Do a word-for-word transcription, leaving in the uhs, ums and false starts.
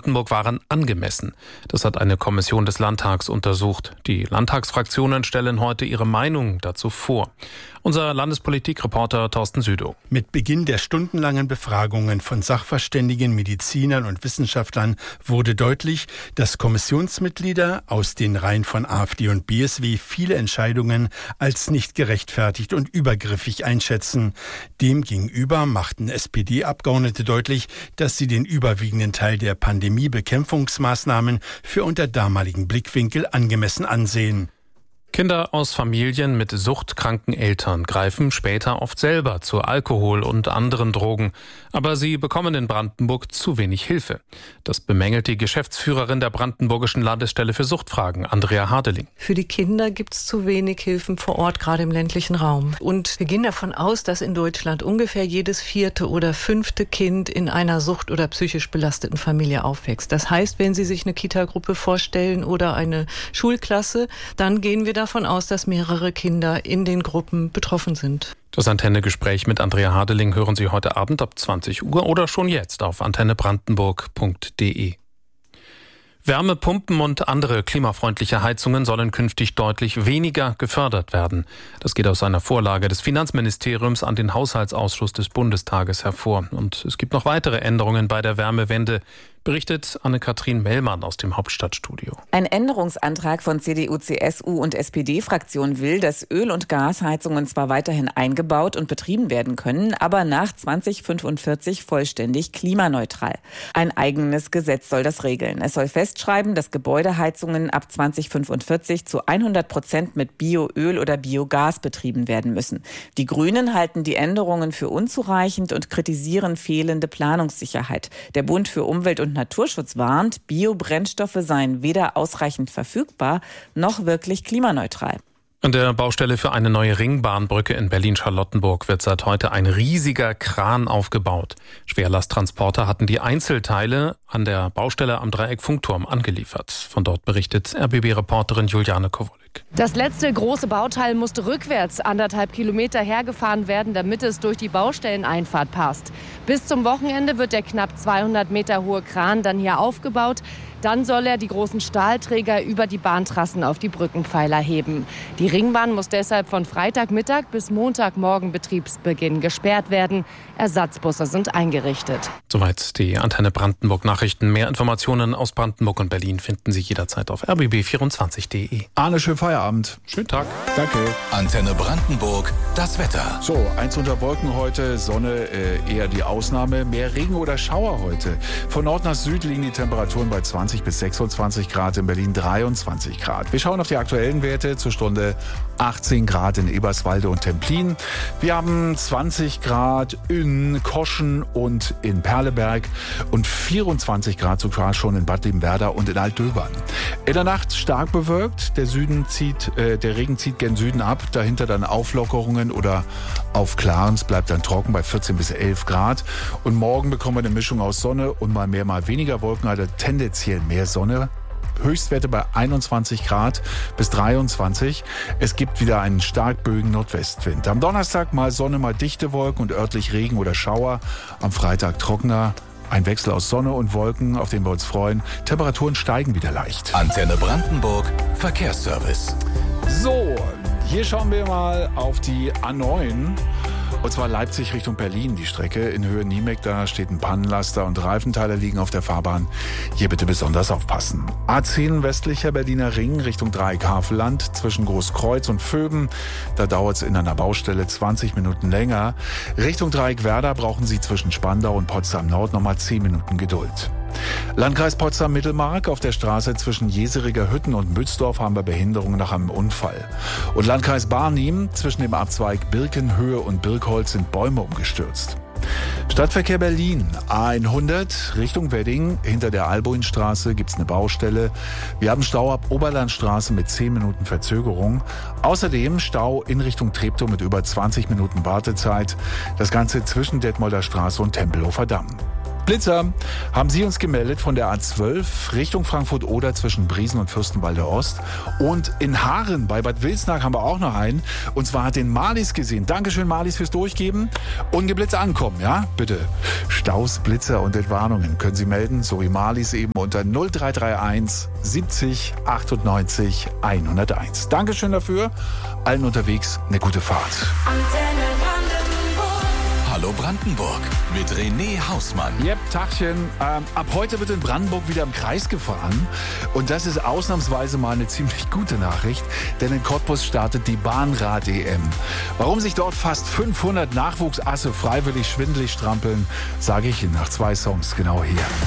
Brandenburg waren angemessen. Das hat eine Kommission des Landtags untersucht. Die Landtagsfraktionen stellen heute ihre Meinung dazu vor. Unser Landespolitikreporter Thorsten Südow. Mit Beginn der stundenlangen Befragungen von Sachverständigen, Medizinern und Wissenschaftlern wurde deutlich, dass Kommissionsmitglieder aus den Reihen von AfD und B S W viele Entscheidungen als nicht gerechtfertigt und übergriffig einschätzen. Demgegenüber machten S P D-Abgeordnete deutlich, dass sie den überwiegenden Teil der Pandemiebekämpfungsmaßnahmen für unter damaligen Blickwinkel angemessen ansehen. Kinder aus Familien mit suchtkranken Eltern greifen später oft selber zu Alkohol und anderen Drogen. Aber sie bekommen in Brandenburg zu wenig Hilfe. Das bemängelt die Geschäftsführerin der Brandenburgischen Landesstelle für Suchtfragen, Andrea Hadeling. Für die Kinder gibt es zu wenig Hilfen vor Ort, gerade im ländlichen Raum. Und wir gehen davon aus, dass in Deutschland ungefähr jedes vierte oder fünfte Kind in einer sucht- oder psychisch belasteten Familie aufwächst. Das heißt, wenn Sie sich eine Kita-Gruppe vorstellen oder eine Schulklasse, dann gehen wir da davon aus, dass mehrere Kinder in den Gruppen betroffen sind. Das Antenne-Gespräch mit Andrea Hadeling hören Sie heute Abend ab zwanzig Uhr oder schon jetzt auf antenne brandenburg punkt de. Wärmepumpen und andere klimafreundliche Heizungen sollen künftig deutlich weniger gefördert werden. Das geht aus einer Vorlage des Finanzministeriums an den Haushaltsausschuss des Bundestages hervor. Und es gibt noch weitere Änderungen bei der Wärmewende, berichtet Anne-Kathrin Mellmann aus dem Hauptstadtstudio. Ein Änderungsantrag von C D U, C S U und S P D-Fraktion will, dass Öl- und Gasheizungen zwar weiterhin eingebaut und betrieben werden können, aber nach zwanzig fünfundvierzig vollständig klimaneutral. Ein eigenes Gesetz soll das regeln. Es soll festschreiben, dass Gebäudeheizungen ab zwanzig fünfundvierzig zu hundert Prozent mit Bioöl oder Biogas betrieben werden müssen. Die Grünen halten die Änderungen für unzureichend und kritisieren fehlende Planungssicherheit. Der Bund für Umwelt und Naturschutz warnt, Biobrennstoffe seien weder ausreichend verfügbar noch wirklich klimaneutral. An der Baustelle für eine neue Ringbahnbrücke in Berlin-Charlottenburg wird seit heute ein riesiger Kran aufgebaut. Schwerlasttransporter hatten die Einzelteile an der Baustelle am Dreieck-Funkturm angeliefert. Von dort berichtet R B B-Reporterin Juliane Kowalik. Das letzte große Bauteil musste rückwärts anderthalb Kilometer hergefahren werden, damit es durch die Baustelleneinfahrt passt. Bis zum Wochenende wird der knapp zweihundert Meter hohe Kran dann hier aufgebaut. Dann soll er die großen Stahlträger über die Bahntrassen auf die Brückenpfeiler heben. Die Ringbahn muss deshalb von Freitagmittag bis Montagmorgen Betriebsbeginn gesperrt werden. Ersatzbusse sind eingerichtet. Soweit die Antenne Brandenburg Nachrichten. Mehr Informationen aus Brandenburg und Berlin finden Sie jederzeit auf r b b vierundzwanzig punkt de. Arne, schönen Feierabend. Schönen Tag. Danke. Antenne Brandenburg, das Wetter. So, eins unter Wolken heute, Sonne äh, eher die Ausnahme. Mehr Regen oder Schauer heute. Von Nord nach Süd liegen die Temperaturen bei zwanzig bis sechsundzwanzig Grad, in Berlin dreiundzwanzig Grad. Wir schauen auf die aktuellen Werte. Zur Stunde achtzehn Grad in Eberswalde und Templin. Wir haben zwanzig Grad in Koschen und in Perleberg und vierundzwanzig Grad sogar schon in Bad Liebenwerda und in Altdöbern. In der Nacht stark bewölkt. Der Süden zieht, äh, der Regen zieht gen Süden ab. Dahinter dann Auflockerungen oder Aufklaren. Es bleibt dann trocken bei vierzehn bis elf Grad. Und morgen bekommen wir eine Mischung aus Sonne und mal mehr, mal weniger Wolken, also tendenziell mehr Sonne. Höchstwerte bei einundzwanzig Grad bis dreiundzwanzig. Es gibt wieder einen stark böigen Nordwestwind. Am Donnerstag mal Sonne, mal dichte Wolken und örtlich Regen oder Schauer. Am Freitag trockener. Ein Wechsel aus Sonne und Wolken, auf den wir uns freuen. Temperaturen steigen wieder leicht. Antenne Brandenburg, Verkehrsservice. So, hier schauen wir mal auf die A neun. Und zwar Leipzig Richtung Berlin, die Strecke in Höhe Niemek. Da steht ein Pannenlaster und Reifenteile liegen auf der Fahrbahn. Hier bitte besonders aufpassen. A zehn westlicher Berliner Ring Richtung Dreieck-Havelland zwischen Großkreuz und Vöben. Da dauert es in einer Baustelle zwanzig Minuten länger. Richtung Dreieck-Werder brauchen Sie zwischen Spandau und Potsdam Nord nochmal zehn Minuten Geduld. Landkreis Potsdam-Mittelmark, auf der Straße zwischen Jeseriger Hütten und Mützdorf haben wir Behinderungen nach einem Unfall. Und Landkreis Barnim, zwischen dem Abzweig Birkenhöhe und Birkholz sind Bäume umgestürzt. Stadtverkehr Berlin, A hundert Richtung Wedding, hinter der Albuinstraße gibt's eine Baustelle. Wir haben Stau ab Oberlandstraße mit zehn Minuten Verzögerung. Außerdem Stau in Richtung Treptow mit über zwanzig Minuten Wartezeit. Das Ganze zwischen Detmolder Straße und Tempelhofer Damm. Blitzer haben Sie uns gemeldet von der A zwölf Richtung Frankfurt-Oder zwischen Briesen und Fürstenwalde Ost. Und in Haaren bei Bad Wilsnack haben wir auch noch einen. Und zwar hat den Marlies gesehen. Dankeschön, Marlies, fürs Durchgeben. Ungeblitzt ankommen, ja? Bitte. Staus, Blitzer und Entwarnungen können Sie melden, so wie Marlies eben unter null drei drei eins siebzig achtundneunzig hunderteins. Dankeschön dafür. Allen unterwegs eine gute Fahrt. Hallo Brandenburg mit René Hausmann. Yep, Tachchen. Ähm, ab heute wird in Brandenburg wieder im Kreis gefahren. Und das ist ausnahmsweise mal eine ziemlich gute Nachricht, denn in Cottbus startet die Bahnrad-E M. Warum sich dort fast fünfhundert Nachwuchsasse freiwillig schwindelig strampeln, sage ich Ihnen nach zwei Songs genau hier.